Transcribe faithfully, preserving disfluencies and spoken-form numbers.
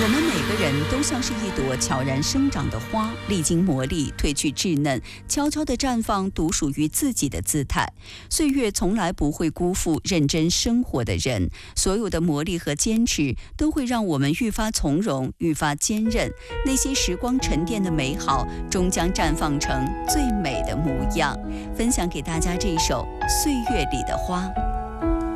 我们每个人都像是一朵悄然生长的花，历经磨砺，褪去稚嫩，悄悄地绽放独属于自己的姿态。岁月从来不会辜负认真生活的人，所有的磨砺和坚持都会让我们愈发从容，愈发坚韧。那些时光沉淀的美好，终将绽放成最美的模样。分享给大家这首《岁月里的花》。